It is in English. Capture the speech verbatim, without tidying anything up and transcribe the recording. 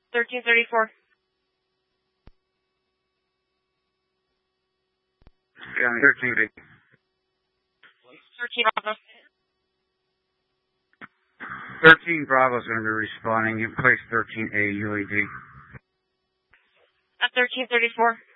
thirteen thirty-four. Yeah, thirteen B. thirteen Bravo. thirteen Bravo is going to be responding. You place thirteen A U A D. At thirteen thirty-four.